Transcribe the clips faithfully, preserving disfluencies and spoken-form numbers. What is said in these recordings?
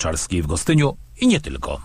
mleczarskiej w Gostyniu i nie tylko.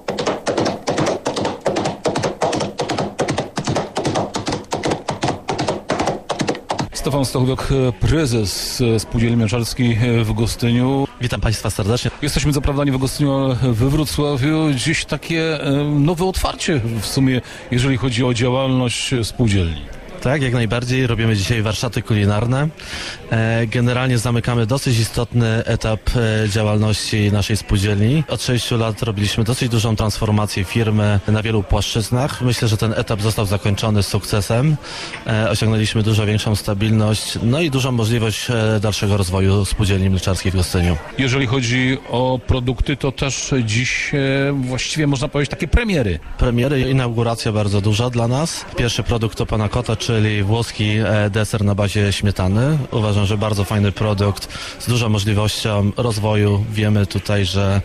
Stefan Stachowiak, prezes Spółdzielni Mleczarskiej w Gostyniu. Witam Państwa serdecznie. Jesteśmy co prawda nie w Gostyniu, ale we Wrocławiu. Dziś takie nowe otwarcie w sumie, jeżeli chodzi o działalność spółdzielni. Tak, jak najbardziej. Robimy dzisiaj warsztaty kulinarne. Generalnie zamykamy dosyć istotny etap działalności naszej spółdzielni. Od sześciu lat robiliśmy dosyć dużą transformację firmy na wielu płaszczyznach. Myślę, że ten etap został zakończony z sukcesem. Osiągnęliśmy dużo większą stabilność, no i dużą możliwość dalszego rozwoju Spółdzielni Mleczarskiej w Gostyniu. Jeżeli chodzi o produkty, to też dziś właściwie można powiedzieć takie premiery. Premiery, inauguracja bardzo duża dla nas. Pierwszy produkt to panna cotta, czyli włoski deser na bazie śmietany. Uważam, że bardzo fajny produkt z dużą możliwością rozwoju. Wiemy tutaj, że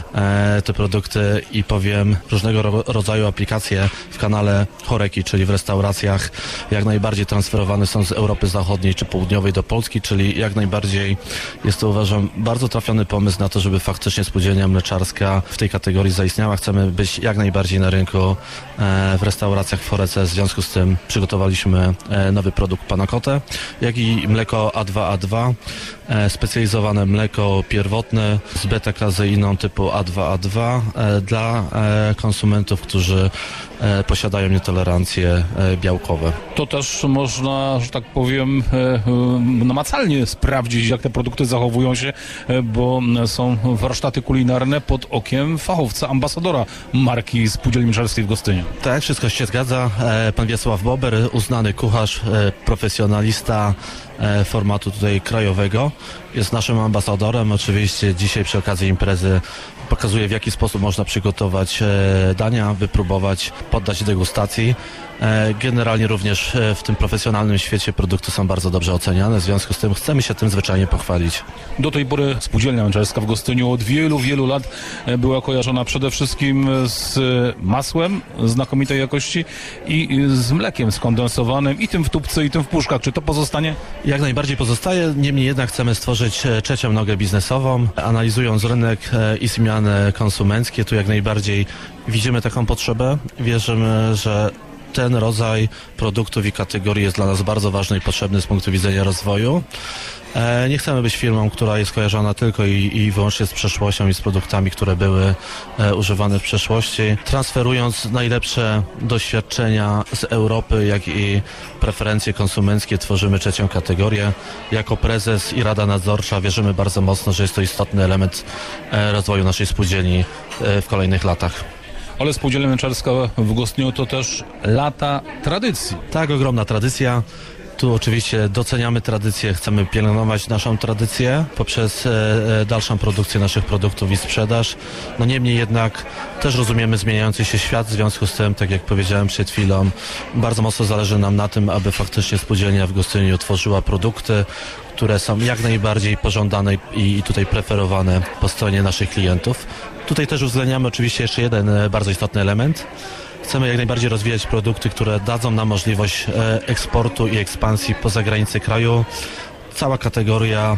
e, te produkty i powiem różnego ro rodzaju aplikacje w kanale Choreki, czyli w restauracjach, jak najbardziej transferowane są z Europy Zachodniej czy Południowej do Polski, czyli jak najbardziej jest to, uważam, bardzo trafiony pomysł na to, żeby faktycznie spółdzielnia mleczarska w tej kategorii zaistniała. Chcemy być jak najbardziej na rynku e, w restauracjach w Chorece. W związku z tym przygotowaliśmy e, nowy produkt panna cottę, jak i mleko A dwa A dwa, e, specjalizowane mleko pierwotne z beta-kazeiną typu A dwa A dwa e, dla e, konsumentów, którzy e, posiadają nietolerancje e, białkowe. To też można, że tak powiem, e, namacalnie sprawdzić, jak te produkty zachowują się, e, bo są warsztaty kulinarne pod okiem fachowca, ambasadora marki Spółdzielni Mleczarskiej w Gostyniu. Tak, wszystko się zgadza. E, pan Wiesław Bober, uznany kucharz, e, profesjonalista formatu tutaj krajowego, jest naszym ambasadorem. Oczywiście dzisiaj przy okazji imprezy pokazuje, w jaki sposób można przygotować dania, wypróbować, poddać degustacji. Generalnie również w tym profesjonalnym świecie produkty są bardzo dobrze oceniane, w związku z tym chcemy się tym zwyczajnie pochwalić. Do tej pory Spółdzielnia Mleczarska w Gostyniu od wielu, wielu lat była kojarzona przede wszystkim z masłem znakomitej jakości i z mlekiem skondensowanym, i tym w tubce, i tym w puszkach. Czy to pozostanie? Jak najbardziej pozostaje, niemniej jednak chcemy stworzyć trzecią nogę biznesową. Analizując rynek i zmiany konsumenckie, tu jak najbardziej widzimy taką potrzebę. Wierzymy, że ten rodzaj produktów i kategorii jest dla nas bardzo ważny i potrzebny z punktu widzenia rozwoju. Nie chcemy być firmą, która jest kojarzona tylko i, i wyłącznie z przeszłością i z produktami, które były e, używane w przeszłości. Transferując najlepsze doświadczenia z Europy, jak i preferencje konsumenckie, tworzymy trzecią kategorię. Jako prezes i Rada Nadzorcza wierzymy bardzo mocno, że jest to istotny element e, rozwoju naszej spółdzielni e, w kolejnych latach. Ale Spółdzielnia Mleczarska w Gostyniu to też lata tradycji. Tak, ogromna tradycja. Tu oczywiście doceniamy tradycję, chcemy pielęgnować naszą tradycję poprzez e, dalszą produkcję naszych produktów i sprzedaż. No niemniej jednak też rozumiemy zmieniający się świat, w związku z tym, tak jak powiedziałem przed chwilą, bardzo mocno zależy nam na tym, aby faktycznie spółdzielnia w Gostyniu tworzyła produkty, które są jak najbardziej pożądane i tutaj preferowane po stronie naszych klientów. Tutaj też uwzględniamy oczywiście jeszcze jeden bardzo istotny element. Chcemy jak najbardziej rozwijać produkty, które dadzą nam możliwość eksportu i ekspansji poza granice kraju. Cała kategoria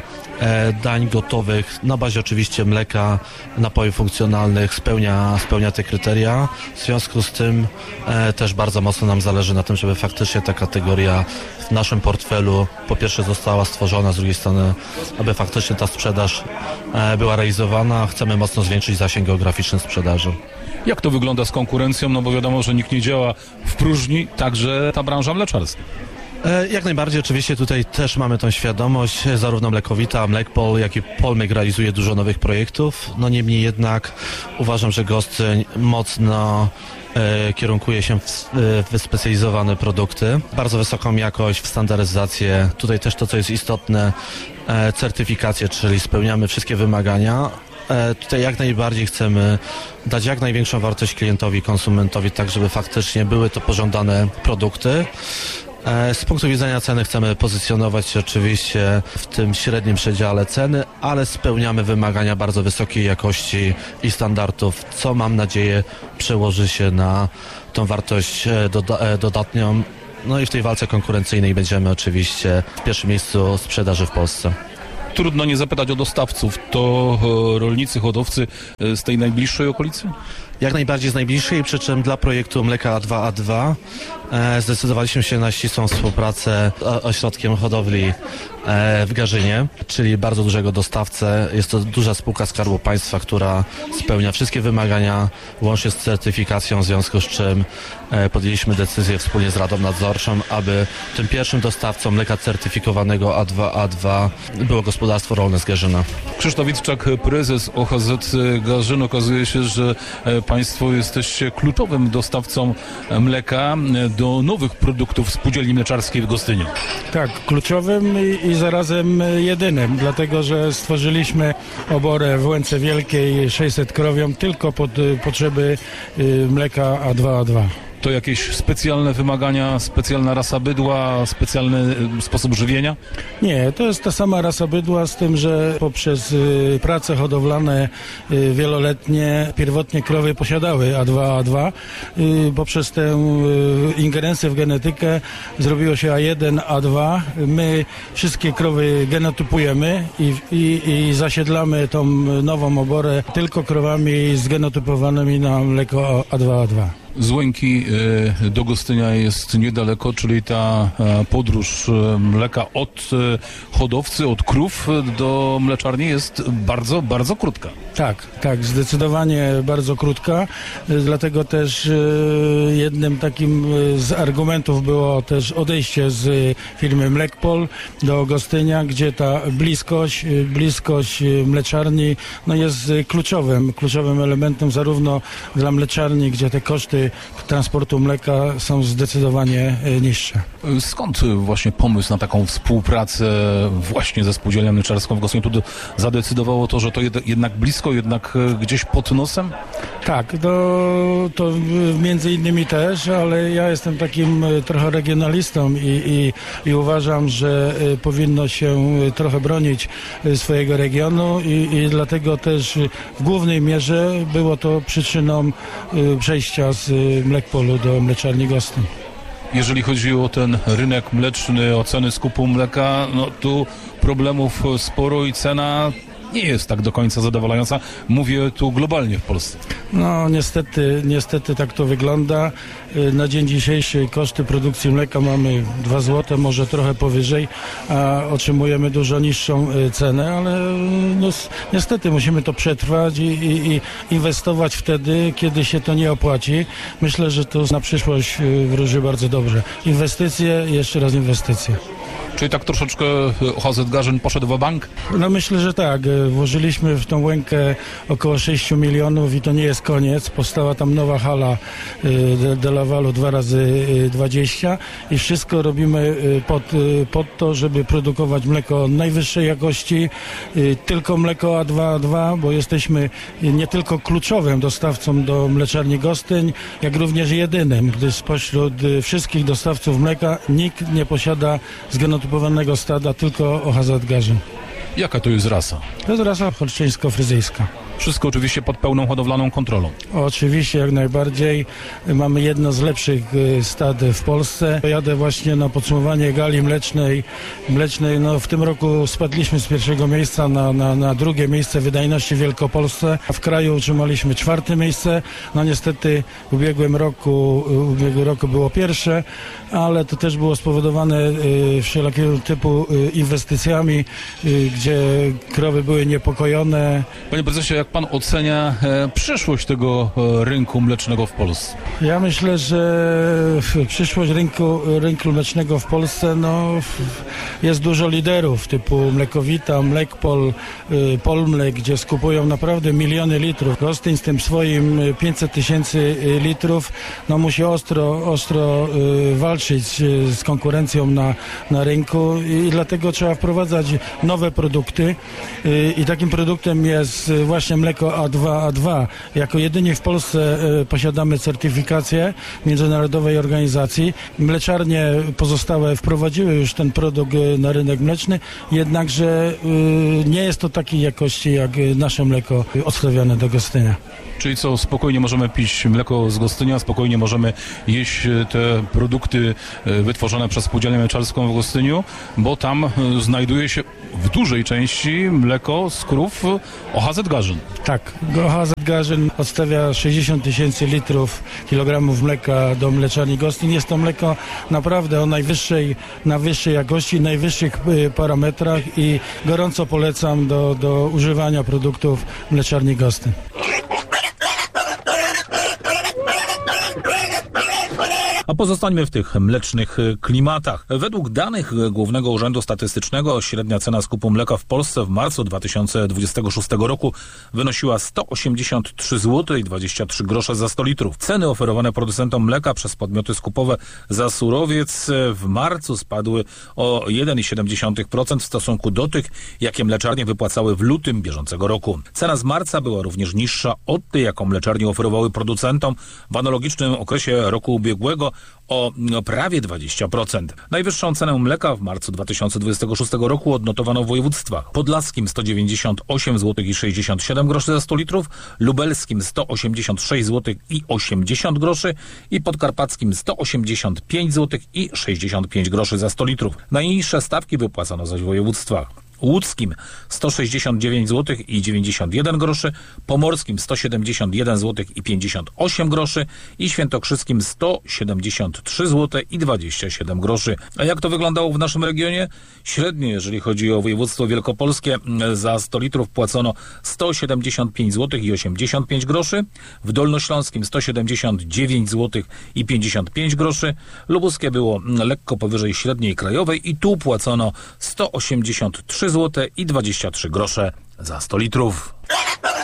dań gotowych na bazie oczywiście mleka, napojów funkcjonalnych spełnia, spełnia te kryteria. W związku z tym też bardzo mocno nam zależy na tym, żeby faktycznie ta kategoria w naszym portfelu po pierwsze została stworzona, z drugiej strony, aby faktycznie ta sprzedaż była realizowana. Chcemy mocno zwiększyć zasięg geograficzny sprzedaży. Jak to wygląda z konkurencją? No bo wiadomo, że nikt nie działa w próżni, także ta branża mleczarska. Jak najbardziej, oczywiście tutaj też mamy tą świadomość, zarówno Mlekowita, Mlekpol, jak i Polmyk realizuje dużo nowych projektów. No niemniej jednak uważam, że Gostyń mocno e, kierunkuje się w, w wyspecjalizowane produkty. Bardzo wysoką jakość, w standaryzację. Tutaj też to, co jest istotne, e, certyfikację, czyli spełniamy wszystkie wymagania. E, tutaj jak najbardziej chcemy dać jak największą wartość klientowi, konsumentowi, tak żeby faktycznie były to pożądane produkty. Z punktu widzenia ceny chcemy pozycjonować się oczywiście w tym średnim przedziale ceny, ale spełniamy wymagania bardzo wysokiej jakości i standardów, co mam nadzieję przełoży się na tą wartość doda- dodatnią. No i w tej walce konkurencyjnej będziemy oczywiście w pierwszym miejscu sprzedaży w Polsce. Trudno nie zapytać o dostawców. To e, rolnicy, hodowcy e, z tej najbliższej okolicy? Jak najbardziej z najbliższej, przy czym dla projektu Mleka A dwa A dwa e, zdecydowaliśmy się na ścisłą współpracę z ośrodkiem hodowli e, w Garzynie, czyli bardzo dużego dostawcę. Jest to duża spółka Skarbu Państwa, która spełnia wszystkie wymagania, łącznie z certyfikacją, w związku z czym e, podjęliśmy decyzję wspólnie z Radą Nadzorczą, aby tym pierwszym dostawcą mleka certyfikowanego A dwa A dwa było gospodarstwo rolne z Garzyna. Krzysztof Witczak, prezes O H Z Garzyn. Okazuje się, że e, Państwo jesteście kluczowym dostawcą mleka do nowych produktów spółdzielni mleczarskiej w Gostyniu. Tak, kluczowym i, i zarazem jedynym, dlatego że stworzyliśmy oborę w Łęce Wielkiej sześćset krowią tylko pod y, potrzeby y, mleka A dwa A dwa. To jakieś specjalne wymagania, specjalna rasa bydła, specjalny y, sposób żywienia? Nie, to jest ta sama rasa bydła, z tym, że poprzez y, prace hodowlane y, wieloletnie pierwotnie krowy posiadały A dwa A dwa. Y, poprzez tę y, ingerencję w genetykę zrobiło się A jeden A dwa. My wszystkie krowy genotypujemy i, i, i zasiedlamy tą nową oborę tylko krowami zgenotypowanymi na mleko A dwa A dwa. Z Łęki y, do Gostynia jest niedaleko, czyli ta y, podróż y, mleka od y, hodowcy, od krów do mleczarni jest bardzo, bardzo krótka. Tak, tak, zdecydowanie bardzo krótka, y, dlatego też y, jednym takim y, z argumentów było też odejście z y, firmy Mlekpol do Gostynia, gdzie ta bliskość, y, bliskość y, mleczarni no jest y, kluczowym, kluczowym elementem zarówno dla mleczarni, gdzie te koszty transportu mleka są zdecydowanie y, niższe. Skąd właśnie pomysł na taką współpracę właśnie ze spółdzielnią mleczarską w Gostyniu? Tu zadecydowało to, że to jed- jednak blisko, jednak gdzieś pod nosem? Tak, to, to między innymi też, ale ja jestem takim trochę regionalistą i, i, i uważam, że powinno się trochę bronić swojego regionu i, i dlatego też w głównej mierze było to przyczyną przejścia z Mlekpolu do mleczarni Gostyń. Jeżeli chodzi o ten rynek mleczny, o ceny skupu mleka, no tu problemów sporo i cena nie jest tak do końca zadowalająca. Mówię tu globalnie w Polsce. No niestety, niestety tak to wygląda. Na dzień dzisiejszy koszty produkcji mleka mamy dwa złote, może trochę powyżej, a otrzymujemy dużo niższą cenę, ale no, niestety musimy to przetrwać i, i, i inwestować wtedy, kiedy się to nie opłaci. Myślę, że to na przyszłość wróży bardzo dobrze. Inwestycje, jeszcze raz inwestycje. Czyli tak troszeczkę O H Z Garzyn poszedł w bank? No myślę, że tak. Włożyliśmy w tą Łękę około sześć milionów i to nie jest koniec. Powstała tam nowa hala de, de Lavalu dwa razy dwadzieścia i wszystko robimy pod, pod to, żeby produkować mleko najwyższej jakości, tylko mleko A dwa A dwa, bo jesteśmy nie tylko kluczowym dostawcą do mleczarni Gostyń, jak również jedynym, gdyż spośród wszystkich dostawców mleka nikt nie posiada zgenotypowanego stada, tylko O H Z Garzyn. Jaka to jest rasa? To jest rasa holsztyńsko-fryzyjska. Wszystko oczywiście pod pełną hodowlaną kontrolą. Oczywiście, jak najbardziej. Mamy jedno z lepszych stad w Polsce. Jadę właśnie na podsumowanie gali mlecznej. mlecznej. No, w tym roku spadliśmy z pierwszego miejsca na, na, na drugie miejsce wydajności w Wielkopolsce. W kraju utrzymaliśmy czwarte miejsce. No niestety w ubiegłym roku, w ubiegłym roku było pierwsze, ale to też było spowodowane y, wszelkiego typu y, inwestycjami, y, gdzie krowy były niepokojone. Panie prezesie, jak pan ocenia e, przyszłość tego e, rynku mlecznego w Polsce? Ja myślę, że przyszłość rynku, rynku mlecznego w Polsce no, jest dużo liderów typu Mlekowita, Mlekpol, y, Polmlek, gdzie skupują naprawdę miliony litrów. Gostyń z tym swoim pięćset tysięcy litrów no, musi ostro, ostro y, walczyć y, z konkurencją na, na rynku i dlatego trzeba wprowadzać nowe produkty y, i takim produktem jest właśnie nasze mleko A dwa A dwa. Jako jedynie w Polsce e, posiadamy certyfikację międzynarodowej organizacji. Mleczarnie pozostałe wprowadziły już ten produkt e, na rynek mleczny, jednakże e, nie jest to takiej jakości jak nasze mleko odstawiane do Gostynia. Czyli co, spokojnie możemy pić mleko z Gostynia, spokojnie możemy jeść te produkty wytworzone przez Spółdzielnię Mleczarską w Gostyniu, bo tam znajduje się w dużej części mleko z krów O H Z Garzyn. Tak, O H Z Garzyn odstawia sześćdziesiąt tysięcy litrów, kilogramów mleka do mleczarni Gostyn. Jest to mleko naprawdę o najwyższej, na wyższej jakości, najwyższych parametrach i gorąco polecam do, do używania produktów mleczarni Gostyn. A pozostańmy w tych mlecznych klimatach. Według danych Głównego Urzędu Statystycznego średnia cena skupu mleka w Polsce w marcu dwa tysiące dwudziestego szóstego roku wynosiła sto osiemdziesiąt trzy złote i dwadzieścia trzy grosze za sto litrów. Ceny oferowane producentom mleka przez podmioty skupowe za surowiec w marcu spadły o jeden przecinek siedem procent w stosunku do tych, jakie mleczarnie wypłacały w lutym bieżącego roku. Cena z marca była również niższa od tej, jaką mleczarnie oferowały producentom w analogicznym okresie roku ubiegłego o prawie dwadzieścia procent. Najwyższą cenę mleka w marcu dwa tysiące dwudziestego szóstego roku odnotowano w województwach podlaskim sto dziewięćdziesiąt osiem złotych i sześćdziesiąt siedem groszy za sto litrów, lubelskim sto osiemdziesiąt sześć złotych i osiemdziesiąt groszy i podkarpackim sto osiemdziesiąt pięć złotych i sześćdziesiąt pięć groszy za sto litrów. Najniższe stawki wypłacano zaś w województwach łódzkim sto sześćdziesiąt dziewięć złotych i dziewięćdziesiąt jeden groszy, pomorskim sto siedemdziesiąt jeden złotych i pięćdziesiąt osiem groszy i świętokrzyskim sto siedemdziesiąt trzy złote i dwadzieścia siedem groszy. A jak to wyglądało w naszym regionie? Średnio, jeżeli chodzi o województwo wielkopolskie, za sto litrów płacono sto siedemdziesiąt pięć złotych i osiemdziesiąt pięć groszy, w dolnośląskim sto siedemdziesiąt dziewięć złotych i pięćdziesiąt pięć groszy, lubuskie było lekko powyżej średniej krajowej i tu płacono sto osiemdziesiąt trzy złote i dwadzieścia trzy grosze za sto litrów.